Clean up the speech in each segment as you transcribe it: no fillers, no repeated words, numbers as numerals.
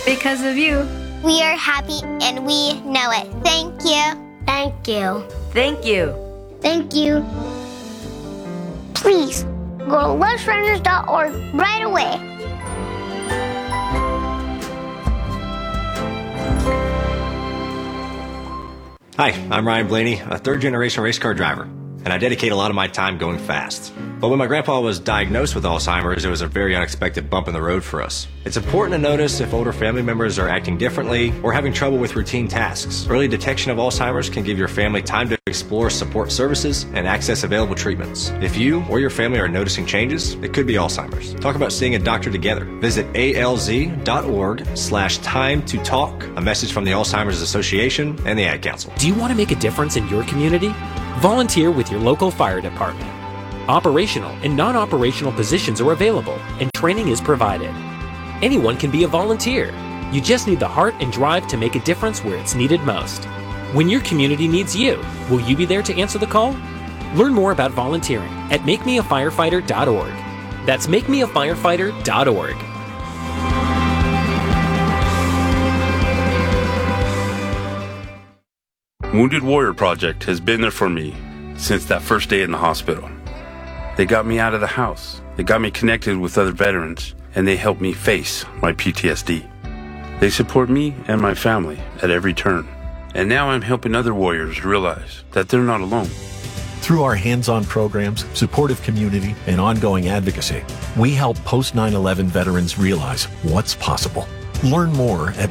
Because of you. We are happy and we know it. Thank you. Thank you. Thank you. Thank you. Please go to lushrunners.org right away. Hi, I'm Ryan Blaney, a third-generation race car driver, and I dedicate a lot of my time going fast. But when my grandpa was diagnosed with Alzheimer's, it was a very unexpected bump in the road for us. It's important to notice if older family members are acting differently or having trouble with routine tasks. Early detection of Alzheimer's can give your family time to explore support services and access available treatments. If you or your family are noticing changes, it could be Alzheimer's. Talk about seeing a doctor together. Visit alz.org/time-to-talk. A message from the Alzheimer's Association and the Ad Council. Do you want to make a difference in your community? Volunteer with your local fire department. Operational and non-operational positions are available, and training is provided. Anyone can be a volunteer. You just need the heart and drive to make a difference where it's needed most. When your community needs you, will you be there to answer the call? Learn more about volunteering at makemeafirefighter.org. That's makemeafirefighter.org. Wounded Warrior Project has been there for me since that first day in the hospital. They got me out of the house. They got me connected with other veterans, and they helped me face my PTSD. They support me and my family at every turn. And now I'm helping other warriors realize that they're not alone. Through our hands-on programs, supportive community, and ongoing advocacy, we help post-9/11 veterans realize what's possible. Learn more at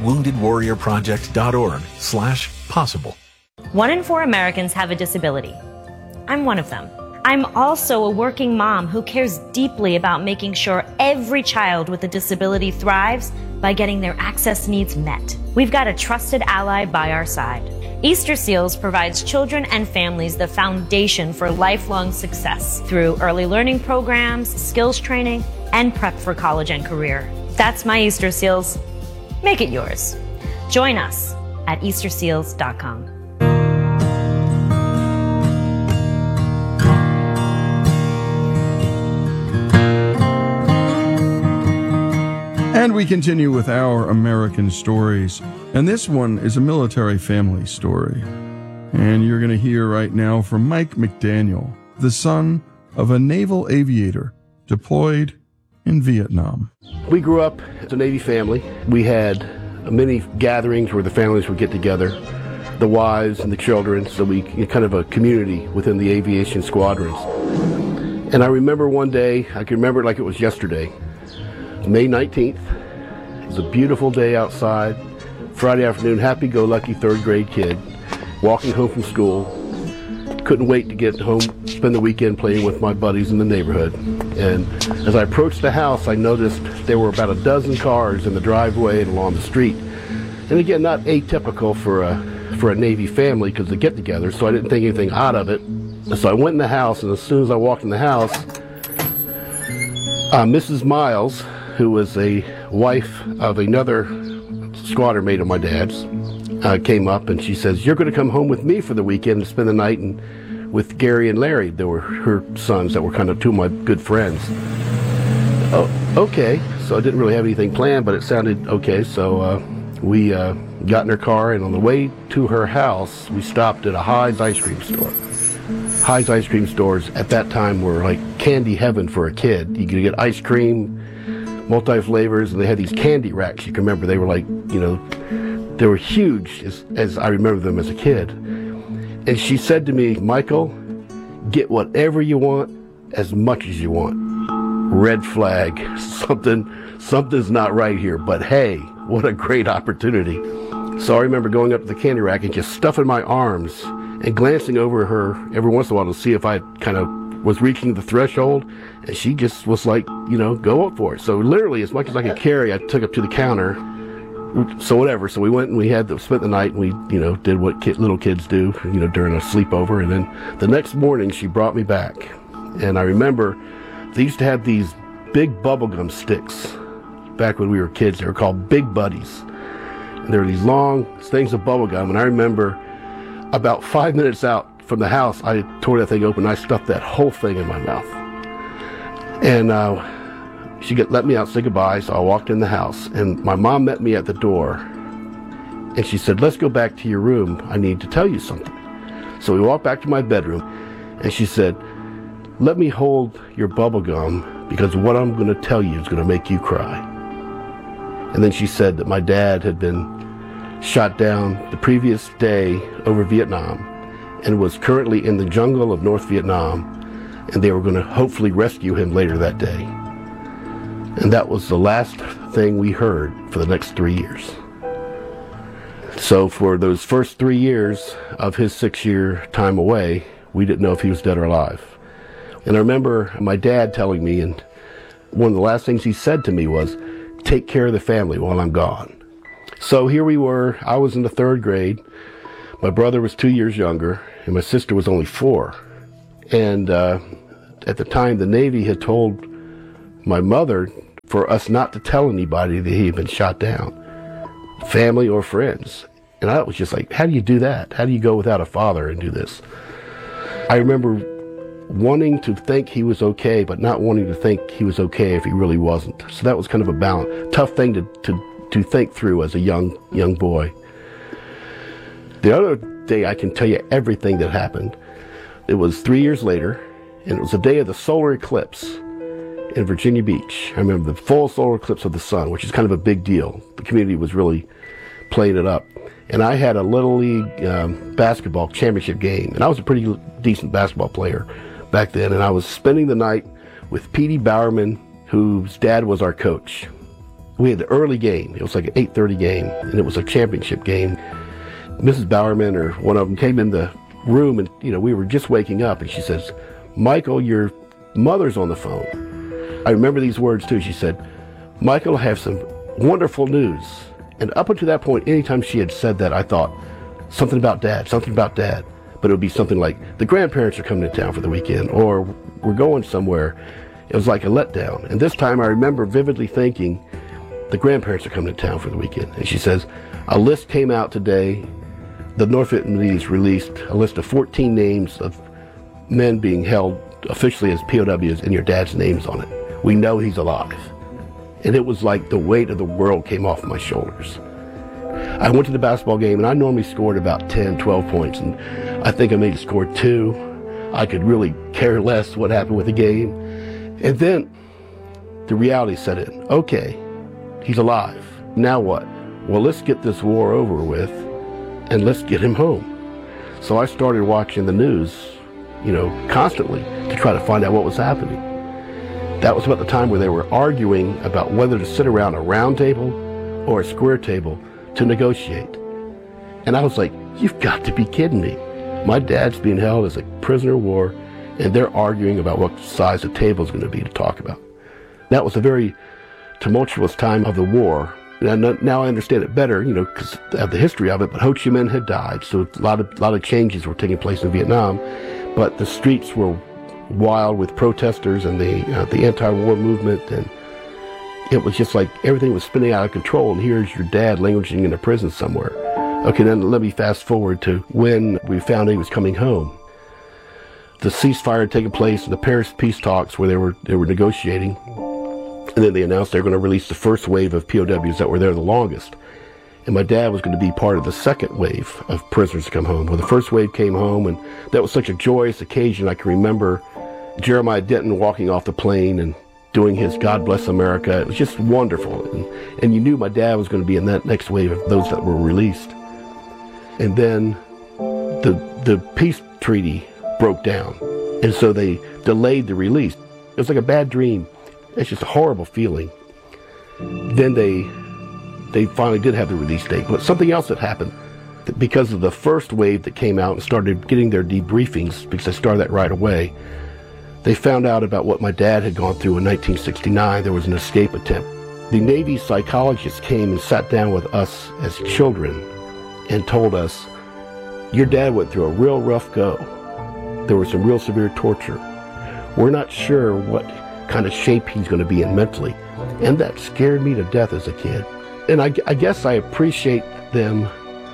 woundedwarriorproject.org/possible. 1 in 4 Americans have a disability. I'm one of them. I'm also a working mom who cares deeply about making sure every child with a disability thrives by getting their access needs met. We've got a trusted ally by our side. Easter Seals provides children and families the foundation for lifelong success through early learning programs, skills training, and prep for college and career. That's my Easter Seals. Make it yours. Join us at easterseals.com. And we continue with our American stories. And this one is a military family story. And you're going to hear right now from Mike McDaniel, the son of a naval aviator deployed in Vietnam. We grew up as a Navy family. We had many gatherings where the families would get together, the wives and the children, so we kind of a community within the aviation squadrons. And I remember one day, I can remember it like it was yesterday, May 19th. It was a beautiful day outside, Friday afternoon, happy-go-lucky third grade kid, walking home from school. Couldn't wait to get home, spend the weekend playing with my buddies in the neighborhood. And as I approached the house, I noticed there were about a dozen cars in the driveway and along the street. And again, not atypical for a Navy family because they get together, so I didn't think anything odd of it. So I went in the house, and as soon as I walked in the house, Mrs. Miles, who was a wife of another squadron mate of my dad's, came up and she says, "You're going to come home with me for the weekend to spend the night with Gary and Larry." They were her sons that were kind of two of my good friends. Oh, okay. So I didn't really have anything planned, but it sounded okay. So we got in her car, and on the way to her house, we stopped at a High's ice cream store. High's ice cream stores at that time were like candy heaven for a kid. You could get ice cream, multi-flavors, and they had these candy racks. You can remember they were like, they were huge as I remember them as a kid. And she said to me, "Michael, get whatever you want, as much as you want." Red flag. Something's not right here, but hey, what a great opportunity. So I remember going up to the candy rack and just stuffing my arms and glancing over her every once in a while to see if I kind of was reaching the threshold, and she just was like, go up for it. So literally, as much as I could carry, I took up to the counter. So whatever. So we went and spent the night, and we, did what little kids do, during a sleepover. And then the next morning, she brought me back. And I remember they used to have these big bubblegum sticks back when we were kids. They were called Big Buddies. And they were these long things of bubblegum. And I remember about 5 minutes out from the house, I tore that thing open. I stuffed that whole thing in my mouth. And She let me out, say goodbye, so I walked in the house, and my mom met me at the door, and she said, let's go back to your room. I need to tell you something. So we walked back to my bedroom, and she said, let me hold your bubble gum, because what I'm going to tell you is going to make you cry. And then she said that my dad had been shot down the previous day over Vietnam and was currently in the jungle of North Vietnam, and they were going to hopefully rescue him later that day. And that was the last thing we heard for the next 3 years. So for those first 3 years of his 6-year time away, we didn't know if he was dead or alive. And I remember my dad telling me, and one of the last things he said to me was, take care of the family while I'm gone. So here we were. I was in the 3rd grade. My brother was 2 years younger, and my sister was only 4. And at the time, the Navy had told my mother for us not to tell anybody that he had been shot down, family or friends. And I was just like, how do you do that? How do you go without a father and do this? I remember wanting to think he was okay, but not wanting to think he was okay if he really wasn't. So that was kind of a balance, tough thing to think through as a young boy. The other day, I can tell you everything that happened. It was 3 years later, and it was the day of the solar eclipse in Virginia Beach. I remember the full solar eclipse of the sun, which is kind of a big deal. The community was really playing it up. And I had a Little League basketball championship game, and I was a pretty decent basketball player back then, and I was spending the night with Petey Bowerman, whose dad was our coach. We had the early game. It was like an 8:30 game, and it was a championship game. Mrs. Bowerman, or one of them, came in the room, and we were just waking up, and she says, Michael, your mother's on the phone. I remember these words too. She said, Michael, I have some wonderful news. And up until that point, anytime she had said that, I thought, something about dad. But it would be something like, the grandparents are coming to town for the weekend, or we're going somewhere. It was like a letdown. And this time I remember vividly thinking, the grandparents are coming to town for the weekend. And she says, a list came out today. The North Vietnamese released a list of 14 names of men being held officially as POWs, and your dad's name's on it. We know he's alive. And it was like the weight of the world came off my shoulders. I went to the basketball game, and I normally scored about 10, 12 points, and I think I maybe scored 2. I could really care less what happened with the game. And then the reality set in. Okay, he's alive. Now what? Well, let's get this war over with, and let's get him home. So I started watching the news, constantly to try to find out what was happening. That was about the time where they were arguing about whether to sit around a round table or a square table to negotiate. And I was like, you've got to be kidding me. My dad's being held as a prisoner of war, and they're arguing about what size the table is going to be to talk about. That was a very tumultuous time of the war. And now I understand it better, because of the history of it, but Ho Chi Minh had died, so a lot of changes were taking place in Vietnam. But the streets were wild with protesters and the anti-war movement, and it was just like everything was spinning out of control, and here's your dad languishing in a prison somewhere. Okay, then let me fast forward to when we found he was coming home. The ceasefire had taken place in the Paris peace talks where they were negotiating, and then they announced they were going to release the first wave of POWs that were there the longest. And my dad was going to be part of the second wave of prisoners to come home. Well, the first wave came home, and that was such a joyous occasion. I can remember Jeremiah Denton walking off the plane and doing his God Bless America. It was just wonderful. And you knew my dad was going to be in that next wave of those that were released. And then the peace treaty broke down. And so they delayed the release. It was like a bad dream. It's just a horrible feeling. Then they finally did have the release date. But something else that happened, because of the first wave that came out and started getting their debriefings, because they started that right away, they found out about what my dad had gone through in 1969. There was an escape attempt. The Navy psychologists came and sat down with us as children and told us, your dad went through a real rough go. There was some real severe torture. We're not sure what kind of shape he's going to be in mentally. And that scared me to death as a kid. And I guess I appreciate them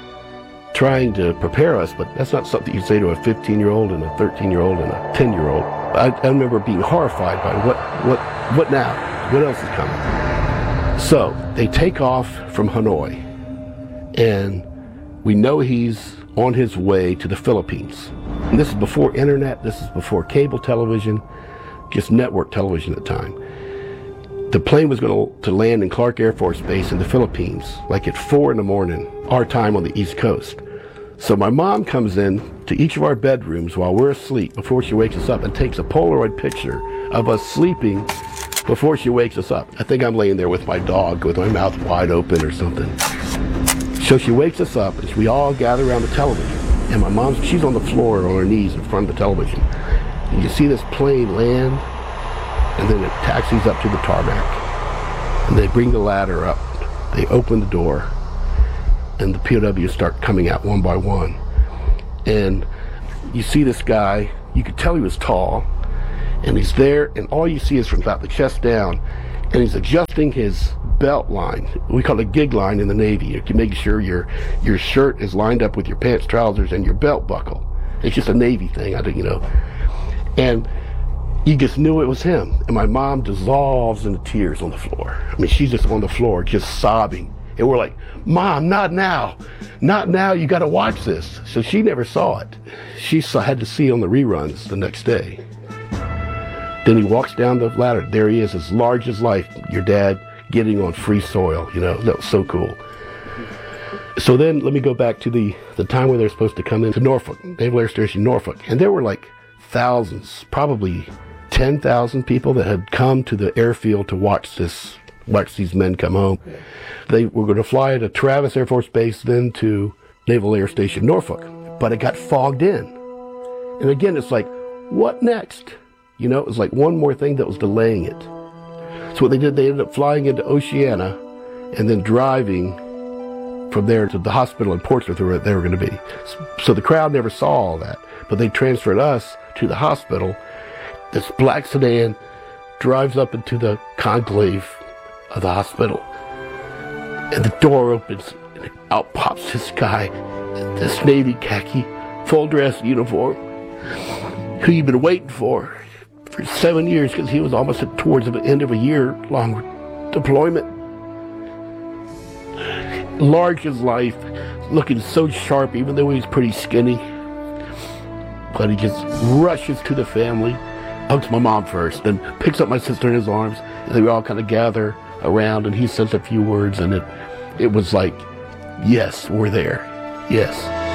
trying to prepare us, but that's not something you say to a 15-year-old and a 13-year-old and a 10-year-old. I remember being horrified by what now? What else is coming? So they take off from Hanoi, and we know he's on his way to the Philippines. And this is before internet, this is before cable television, just network television at the time. The plane was going to land in Clark Air Force Base in the Philippines, like at 4 a.m, our time on the East Coast. So my mom comes in to each of our bedrooms while we're asleep before she wakes us up and takes a Polaroid picture of us sleeping before she wakes us up. I think I'm laying there with my dog with my mouth wide open or something. So she wakes us up and we all gather around the television. And my mom, she's on the floor on her knees in front of the television. And you see this plane land, and then it taxis up to the tarmac. And they bring the ladder up. They open the door, and the POWs start coming out one by one. And you see this guy, you could tell he was tall, and he's there, and all you see is from about the chest down, and he's adjusting his belt line. We call it a gig line in the Navy. You're making sure your shirt is lined up with your pants, trousers, and your belt buckle. It's just a Navy thing, I think, you know. And you just knew it was him. And my mom dissolves into tears on the floor. I mean, she's just on the floor, just sobbing. And we're like, Mom, not now. Not now, you gotta watch this. So she never saw it. She had to see on the reruns the next day. Then he walks down the ladder. There he is, as large as life. Your dad getting on free soil, you know. That was so cool. So then let me go back to the time where they're supposed to come into Norfolk, Naval Air Station Norfolk. And there were like thousands, probably 10,000 people that had come to the airfield to watch these men come home. They were going to fly to Travis Air Force Base, then to Naval Air Station Norfolk, but it got fogged in. And again, it's like, what next? You know, it was like one more thing that was delaying it. So what they did, they ended up flying into Oceana and then driving from there to the hospital in Portsmouth where they were going to be. So the crowd never saw all that, but they transferred us to the hospital. This black sedan drives up into the conclave of the hospital, and the door opens, and out pops this guy, this Navy khaki, full dress uniform, who you've been waiting for 7 years, because he was almost towards the end of a year-long deployment. Large as life, looking so sharp, even though he's pretty skinny. But he just rushes to the family, hugs my mom first, then picks up my sister in his arms, and they all kind of gather around, and he says a few words, and it was like, yes, we're there. Yes.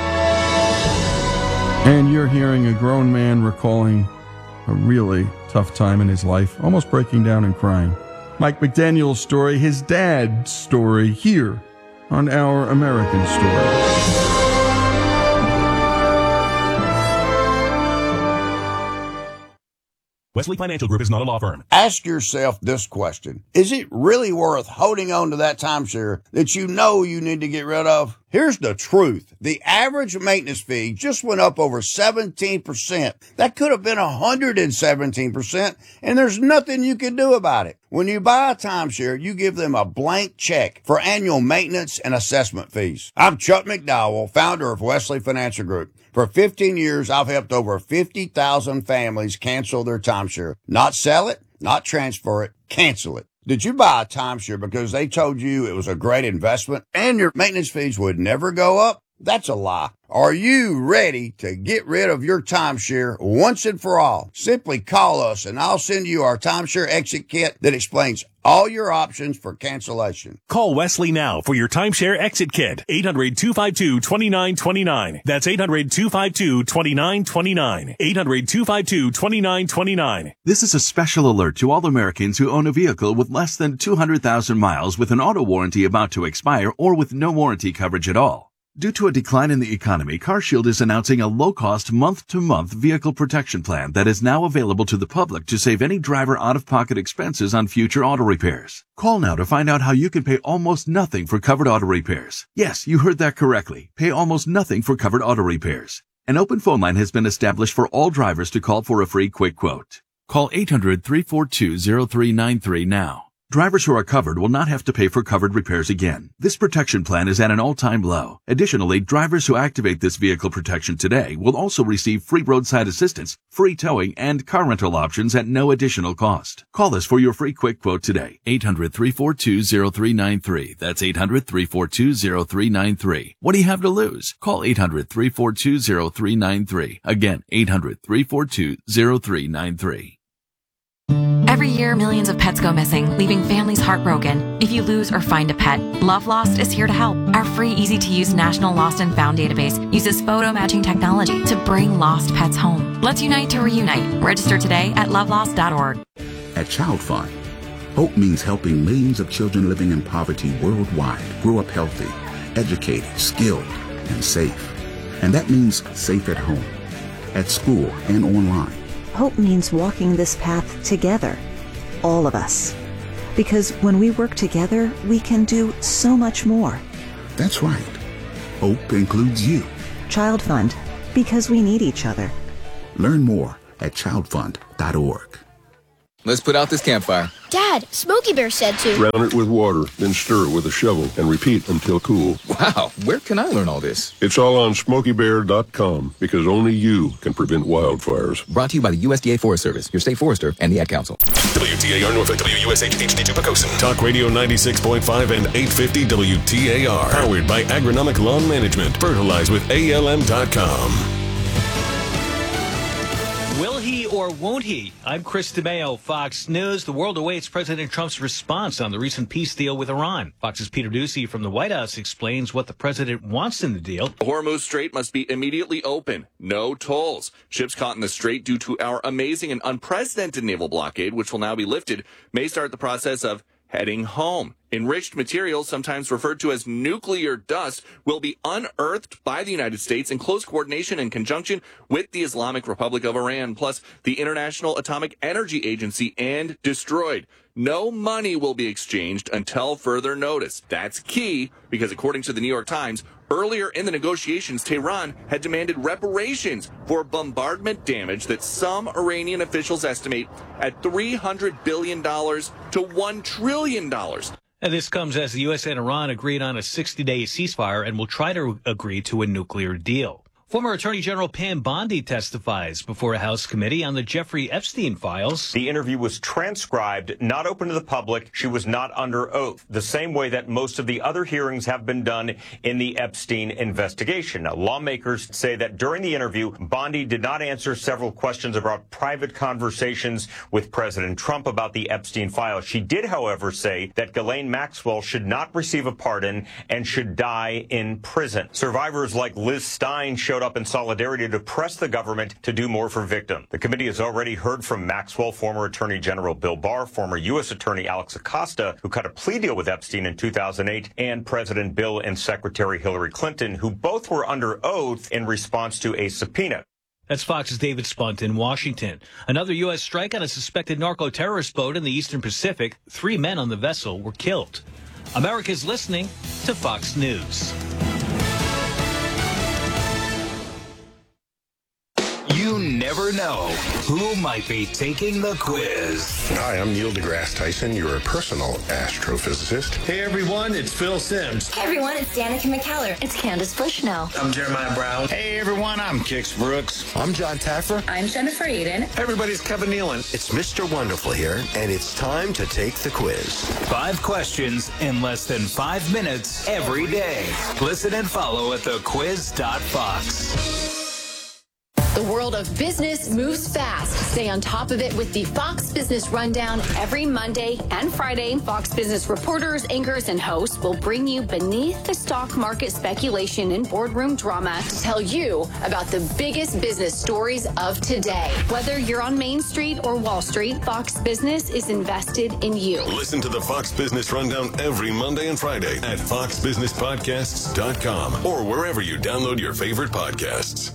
And you're hearing a grown man recalling a really tough time in his life, almost breaking down and crying. Mike McDaniel's story, his dad's story, here on Our American Story. Wesley Financial Group is not a law firm. Ask yourself this question. Is it really worth holding on to that timeshare that you know you need to get rid of? Here's the truth. The average maintenance fee just went up over 17%. That could have been 117%, and there's nothing you can do about it. When you buy a timeshare, you give them a blank check for annual maintenance and assessment fees. I'm Chuck McDowell, founder of Wesley Financial Group. For 15 years, I've helped over 50,000 families cancel their timeshare. Not sell it, not transfer it, cancel it. Did you buy a timeshare because they told you it was a great investment and your maintenance fees would never go up? That's a lie. Are you ready to get rid of your timeshare once and for all? Simply call us and I'll send you our timeshare exit kit that explains all your options for cancellation. Call Wesley now for your timeshare exit kit. 800-252-2929. That's 800-252-2929. 800-252-2929. This is a special alert to all Americans who own a vehicle with less than 200,000 miles with an auto warranty about to expire or with no warranty coverage at all. Due to a decline in the economy, CarShield is announcing a low-cost month-to-month vehicle protection plan that is now available to the public to save any driver out-of-pocket expenses on future auto repairs. Call now to find out how you can pay almost nothing for covered auto repairs. Yes, you heard that correctly. Pay almost nothing for covered auto repairs. An open phone line has been established for all drivers to call for a free quick quote. Call 800-342-0393 now. Drivers who are covered will not have to pay for covered repairs again. This protection plan is at an all-time low. Additionally, drivers who activate this vehicle protection today will also receive free roadside assistance, free towing, and car rental options at no additional cost. Call us for your free quick quote today. 800-342-0393. That's 800-342-0393. What do you have to lose? Call 800-342-0393. Again, 800-342-0393. Every year, millions of pets go missing, leaving families heartbroken. If you lose or find a pet, Love Lost is here to help. Our free, easy-to-use National Lost and Found database uses photo matching technology to bring lost pets home. Let's unite to reunite. Register today at lovelost.org. At Child Fund, hope means helping millions of children living in poverty worldwide grow up healthy, educated, skilled, and safe. And that means safe at home, at school, and online. Hope means walking this path together, all of us. Because when we work together, we can do so much more. That's right. Hope includes you. Child Fund, because we need each other. Learn more at childfund.org. Let's put out this campfire. Dad, Smokey Bear said to Drown it with water, then stir it with a shovel and repeat until cool. Wow, where can I learn all this? It's all on SmokeyBear.com because only you can prevent wildfires. Brought to you by the USDA Forest Service, your state forester, and the Ad Council. WTAR Norfolk, WUSH HD2 Pocosin. Talk Radio 96.5 and 850 WTAR. Powered by Agronomic Lawn Management. Fertilize with ALM.com. Will he or won't he? I'm Chris DeMeo, Fox News. The world awaits President Trump's response on the recent peace deal with Iran. Fox's Peter Doocy from the White House explains what the president wants in the deal. The Hormuz Strait must be immediately open. No tolls. Ships caught in the strait due to our amazing and unprecedented naval blockade, which will now be lifted, may start the process of heading home. Enriched materials, sometimes referred to as nuclear dust, will be unearthed by the United States in close coordination and conjunction with the Islamic Republic of Iran, plus the International Atomic Energy Agency, and destroyed. No money will be exchanged until further notice. That's key because, according to the New York Times, earlier in the negotiations, Tehran had demanded reparations for bombardment damage that some Iranian officials estimate at $300 billion to $1 trillion. And this comes as the U.S. and Iran agreed on a 60-day ceasefire and will try to agree to a nuclear deal. Former Attorney General Pam Bondi testifies before a House committee on the Jeffrey Epstein files. The interview was transcribed, not open to the public. She was not under oath, the same way that most of the other hearings have been done in the Epstein investigation. Now, lawmakers say that during the interview, Bondi did not answer several questions about private conversations with President Trump about the Epstein files. She did, however, say that Ghislaine Maxwell should not receive a pardon and should die in prison. Survivors like Liz Stein showed up in solidarity to press the government to do more for victims. The committee has already heard from Maxwell, former Attorney General Bill Barr, former U.S. Attorney Alex Acosta, who cut a plea deal with Epstein in 2008, and President Bill and Secretary Hillary Clinton, who both were under oath in response to a subpoena. That's Fox's David Spunt in Washington. Another U.S. strike on a suspected narco-terrorist boat in the Eastern Pacific. 3 men on the vessel were killed. America's listening to Fox News. You never know who might be taking the quiz. Hi, I'm Neil deGrasse Tyson, your personal astrophysicist. Hey everyone, it's Phil Simms. Hey everyone, it's Danica McKellar. It's Candace Bushnell. I'm Jeremiah Brown. Hey everyone, I'm Kix Brooks. I'm John Taffer. I'm Jennifer Eden. Everybody's Kevin Nealon. It's Mr. Wonderful here, and it's time to take the quiz. 5 questions in less than 5 minutes every day. Listen and follow at thequiz.fox. The world of business moves fast. Stay on top of it with the Fox Business Rundown every Monday and Friday. Fox Business reporters, anchors, and hosts will bring you beneath the stock market speculation and boardroom drama to tell you about the biggest business stories of today. Whether you're on Main Street or Wall Street, Fox Business is invested in you. Listen to the Fox Business Rundown every Monday and Friday at foxbusinesspodcasts.com or wherever you download your favorite podcasts.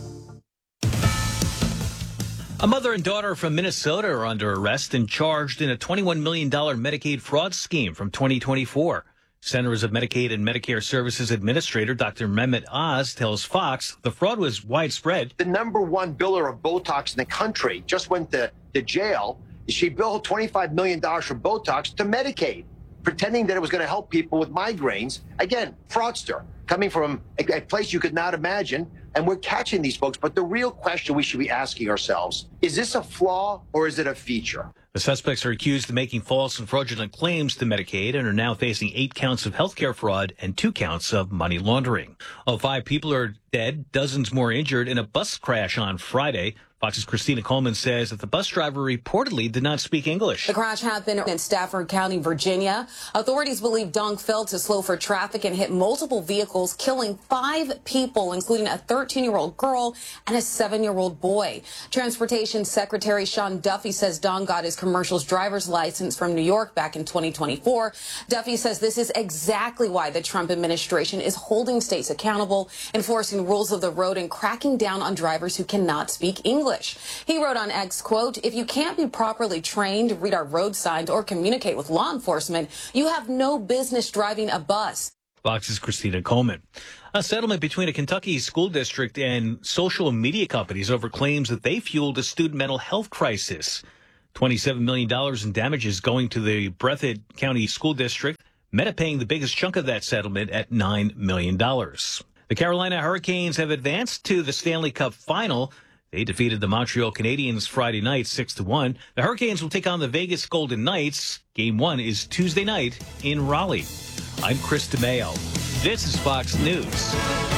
A mother and daughter from Minnesota are under arrest and charged in a $21 million Medicaid fraud scheme from 2024. Centers of Medicaid and Medicare Services Administrator Dr. Mehmet Oz tells Fox the fraud was widespread. The #1 biller of Botox in the country just went to jail She billed $25 million for Botox to Medicaid, pretending that it was going to help people with migraines. Again, fraudster, coming from a place you could not imagine. And we're catching these folks. But the real question we should be asking ourselves, is this a flaw or is it a feature? The suspects are accused of making false and fraudulent claims to Medicaid and are now facing 8 counts of healthcare fraud and 2 counts of money laundering. 5 people are dead, dozens more injured in a bus crash on Friday. Fox's Christina Coleman says that the bus driver reportedly did not speak English. The crash happened in Stafford County, Virginia. Authorities believe Dunk failed to slow for traffic and hit multiple vehicles, killing 5 people, including a 13-year-old girl and a 7-year-old boy. Transportation Secretary Sean Duffy says Dunk got his commercial's driver's license from New York back in 2024. Duffy says this is exactly why the Trump administration is holding states accountable, enforcing rules of the road, and cracking down on drivers who cannot speak English. He wrote on X, quote, "If you can't be properly trained, read our road signs, or communicate with law enforcement, you have no business driving a bus." Fox's Christina Coleman. A settlement between a Kentucky school district and social media companies over claims that they fueled a student mental health crisis. $27 million in damages going to the Breathitt County School District, Meta paying the biggest chunk of that settlement at $9 million. The Carolina Hurricanes have advanced to the Stanley Cup final. They defeated the Montreal Canadiens Friday night 6-1. The Hurricanes will take on the Vegas Golden Knights. Game 1 is Tuesday night in Raleigh. I'm Chris DeMeo. This is Fox News.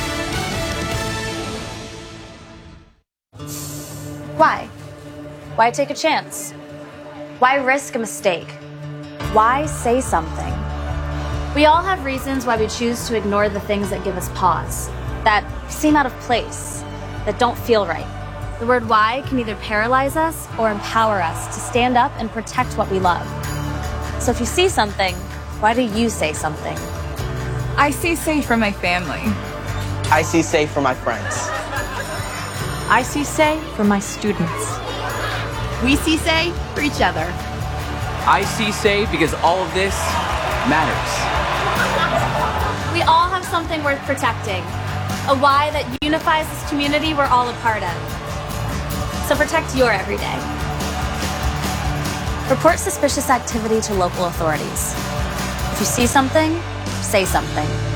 Why? Why take a chance? Why risk a mistake? Why say something? We all have reasons why we choose to ignore the things that give us pause, that seem out of place, that don't feel right. The word why can either paralyze us or empower us to stand up and protect what we love. So if you see something, why do you say something? I see safe for my family. I see safe for my friends. I see say for my students. We see say for each other. I see say because all of this matters. We all have something worth protecting. A why that unifies this community we're all a part of. So protect your everyday. Report suspicious activity to local authorities. If you see something, say something.